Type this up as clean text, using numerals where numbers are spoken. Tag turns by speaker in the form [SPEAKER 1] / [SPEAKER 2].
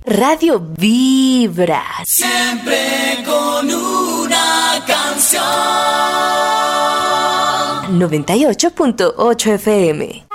[SPEAKER 1] Radio Vibra.
[SPEAKER 2] Siempre con una canción.
[SPEAKER 1] 98.8 FM.